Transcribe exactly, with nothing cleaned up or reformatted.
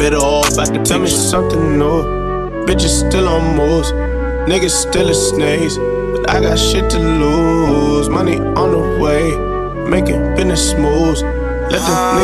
Better off at the Tell me something new. Bitches still on moves, niggas still a snakes, but I got shit to lose. Money on the way, making business moves. Let the